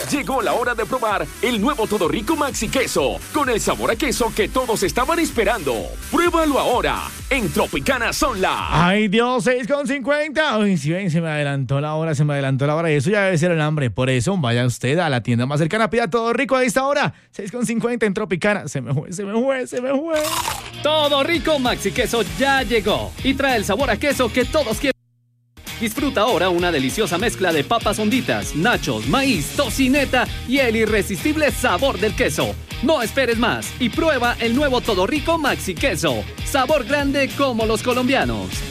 Llegó la hora de probar el nuevo Todo Rico Maxi Queso, con el sabor a queso que todos estaban esperando. Pruébalo ahora, en Tropicana Sonla. Ay Dios, 6:50. Uy, si ven, se me adelantó la hora. Y eso ya debe ser el hambre. Por eso, vaya usted a la tienda más cercana, pida Todo Rico a esta hora. 6:50 en Tropicana. Se me fue. Todo Rico Maxi Queso ya llegó y trae el sabor a queso que todos quieren. Disfruta ahora una deliciosa mezcla de papas honditas, nachos, maíz, tocineta y el irresistible sabor del queso. No esperes más y prueba el nuevo Todo Rico Maxi Queso. Sabor grande como los colombianos.